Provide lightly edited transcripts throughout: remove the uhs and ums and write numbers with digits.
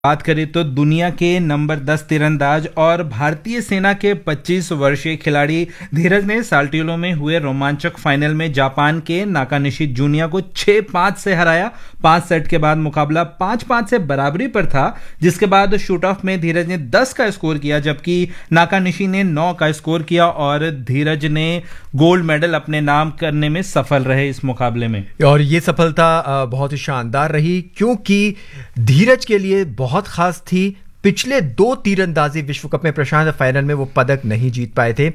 बात करें तो दुनिया के नंबर 10 तीरंदाज और भारतीय सेना के 25 वर्षीय खिलाड़ी धीरज ने साल्टिलो में हुए रोमांचक फाइनल में जापान के नाकानिशी जूनिया को 6-5 से हराया। 5 सेट के बाद मुकाबला 5-5 से बराबरी पर था, जिसके बाद शूट ऑफ में धीरज ने 10 का स्कोर किया जबकि नाकानिशी ने 9 का स्कोर किया और धीरज ने गोल्ड मेडल अपने नाम करने में सफल रहे इस मुकाबले में। और ये सफलता बहुत ही शानदार रही क्योंकि धीरज के लिए बहुत खास थी। पिछले 2 तीरंदाजी विश्व कप में प्रशांत फाइनल में वो पदक नहीं जीत पाए थे।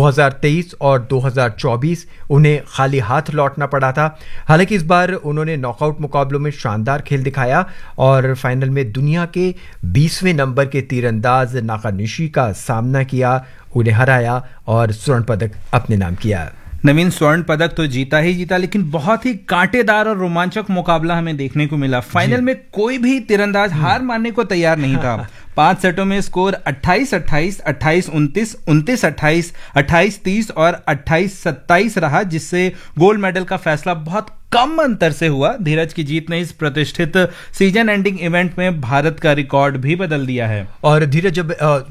2023 और 2024 उन्हें खाली हाथ लौटना पड़ा था। हालांकि इस बार उन्होंने नॉकआउट मुकाबलों में शानदार खेल दिखाया और फाइनल में दुनिया के 20वें नंबर के तीरंदाज नाकानिशी का सामना किया, उन्हें हराया और स्वर्ण पदक अपने नाम किया। नवीन, स्वर्ण पदक तो जीता ही जीता, लेकिन बहुत ही कांटेदार और रोमांचक मुकाबला हमें देखने को मिला। फाइनल में कोई भी तीरंदाज हार मानने को तैयार नहीं था। 5 सेटों में स्कोर 28-28, 28-29, 29-28, 28-30 और 28-27 रहा, जिससे गोल्ड मेडल का फैसला बहुत कम अंतर से हुआ। धीरज की जीत ने इस प्रतिष्ठित सीजन एंडिंग इवेंट में भारत का रिकॉर्ड भी बदल दिया है। और धीरज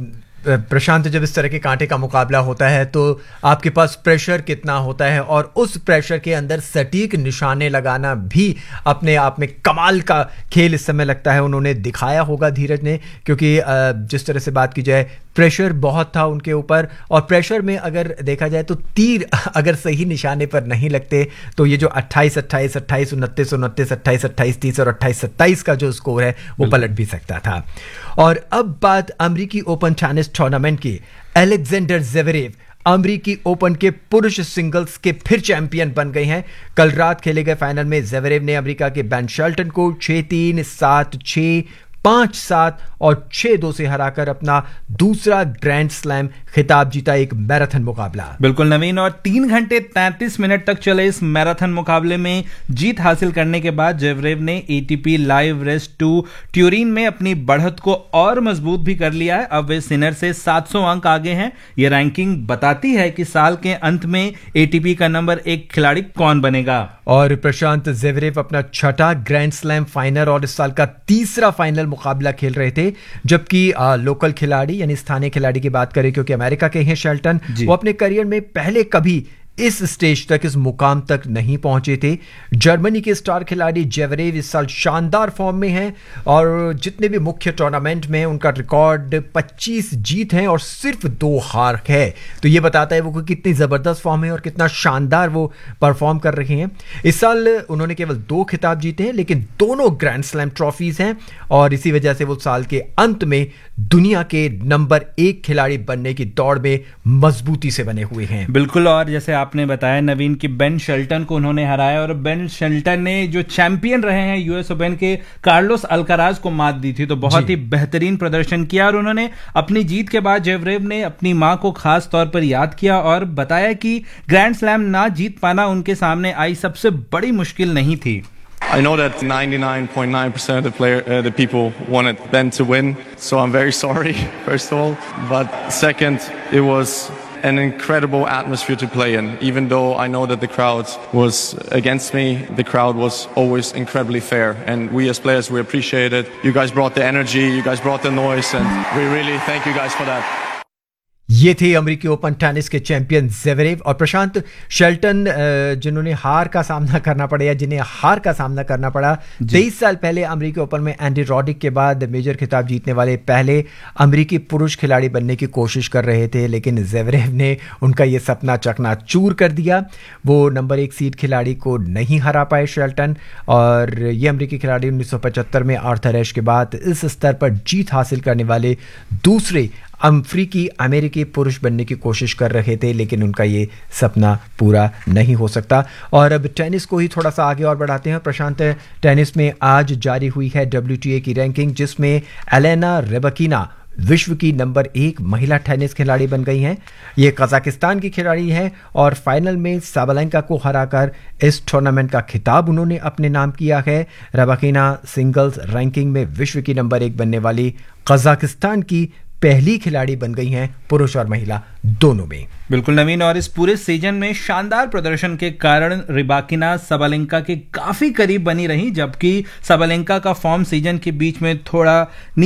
प्रशांत, जब इस तरह के कांटे का मुकाबला होता है तो आपके पास प्रेशर कितना होता है और उस प्रेशर के अंदर सटीक निशाने लगाना भी अपने आप में कमाल का खेल इस समय लगता है उन्होंने दिखाया होगा धीरज ने, क्योंकि जिस तरह से बात की जाए प्रेशर बहुत था उनके ऊपर। और प्रेशर में अगर देखा जाए तो तीर अगर सही निशाने पर नहीं लगते तो ये जो 28-28, 28-29, 29, 28-28, 30 और 28-27 का जो स्कोर है वो पलट भी सकता था। और अब बात अमेरिकी ओपन टेनिस टूर्नामेंट की। अलेक्जेंडर ज़वेरेव अमेरिकी ओपन के पुरुष सिंगल्स के फिर चैंपियन बन गए हैं। कल रात खेले गए फाइनल में ज़वेरेव ने अमेरिका के बेन शेल्टन को 6-3, 7-6, 5-7 और 6-2 से हराकर अपना दूसरा ग्रैंड स्लैम खिताब जीता। एक मैराथन मुकाबला। बिल्कुल नवीन, और 3 घंटे 33 मिनट तक चले इस मैराथन मुकाबले में जीत हासिल करने के बाद ज़वेरेव ने एटीपी लाइव रेस 2 ट्यूरिन में अपनी बढ़त को और मजबूत भी कर लिया है। अब वे सिनर से 700 अंक आगे हैं। यह रैंकिंग बताती है कि साल के अंत में एटीपी का नंबर 1 खिलाड़ी कौन बनेगा। और प्रशांत, ज़वेरेव अपना 6ठा ग्रैंड स्लैम फाइनल और इस साल का तीसरा फाइनल मुकाबला खेल रहे थे, जबकि लोकल खिलाड़ी यानी स्थानीय खिलाड़ी की बात करें, क्योंकि अमेरिका के हैं शेल्टन, वो अपने करियर में पहले कभी इस स्टेज तक, इस मुकाम तक नहीं पहुंचे थे। जर्मनी के स्टार खिलाड़ी ज़वेरेव इस साल शानदार फॉर्म में हैं और जितने भी मुख्य टूर्नामेंट में उनका रिकॉर्ड 25 जीत हैं और सिर्फ 2 हार है। तो ये बताता है वो कितनी ज़बरदस्त फॉर्म है और कितना शानदार वो परफॉर्म कर रहे हैं। इस साल उन्होंने केवल 2 खिताब जीते हैं, लेकिन दोनों ग्रैंड स्लैम ट्रॉफीज हैं और इसी वजह से वो साल के अंत में दुनिया के नंबर 1 खिलाड़ी बनने की दौड़ में मजबूती से बने हुए हैं। बिल्कुल, और जैसे आपने बताया नवीन कि बेन शेल्टन को उन्होंने हराया और बेन शेल्टन ने जो चैंपियन रहे हैं यूएस ओपन के कार्लोस अल्काराज को मात दी थी, तो बहुत ही बेहतरीन प्रदर्शन किया। और उन्होंने अपनी जीत के बाद ज़वेरेव ने अपनी मां को खास तौर पर याद किया और बताया कि ग्रैंड स्लैम ना जीत पाना उनके सामने आई सबसे बड़ी मुश्किल नहीं थी। I know that 99.9% of the people wanted Ben to win, so I'm very sorry, first of all. But second, it was an incredible atmosphere to play in. Even though I know that the crowd was against me, the crowd was always incredibly fair. And we as players, we appreciate it. You guys brought the energy, you guys brought the noise, and we really thank you guys for that. ये थे अमेरिकी open tennis के champion Zverev. और प्रशांत, Shelton जिन्होंने हार का सामना करना पड़ा या जिन्हें हार का सामना करना पड़ा, 23 साल पहले अमेरिकी ओपन में एंडी रॉडिक के बाद मेजर खिताब जीतने वाले पहले अमेरिकी पुरुष खिलाड़ी बनने की कोशिश कर रहे थे, लेकिन ज़वेरेव ने उनका ये सपना चकनाचूर कर दिया। वो नंबर 1 सीड खिलाड़ी को नहीं हरा पाए शेल्टन, और ये अमेरिकी खिलाड़ी 1975 में आर्थर एश के बाद इस स्तर पर जीत हासिल करने वाले दूसरे अफ्रीकी अमेरिकी पुरुष बनने की कोशिश कर रहे थे, लेकिन उनका ये सपना पूरा नहीं हो सकता। और अब टेनिस को ही थोड़ा सा आगे और बढ़ाते हैं प्रशांत। टेनिस में आज जारी हुई है WTA की रैंकिंग, जिसमें एलेना रेबकीना विश्व की नंबर 1 महिला टेनिस खिलाड़ी बन गई हैं। ये कजाकिस्तान की खिलाड़ी हैं और फाइनल में साबालेंका को हराकर इस टूर्नामेंट का खिताब उन्होंने अपने नाम किया है। रेबकीना सिंगल्स रैंकिंग में विश्व की नंबर 1 बनने वाली कजाकिस्तान की पहली खिलाड़ी बन गई हैं पुरुष और महिला दोनों में। बिल्कुल नवीन, और इस पूरे सीजन में शानदार प्रदर्शन के कारण रिबाकिना सबलेंका के काफी करीब बनी रही, जबकि सबलेंका का फॉर्म सीजन के बीच में थोड़ा